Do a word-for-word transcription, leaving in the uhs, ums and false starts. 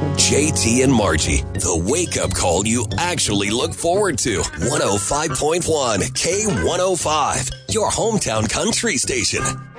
J T and Margie, the wake-up call you actually look forward to. one oh five point one K one oh five, your hometown country station.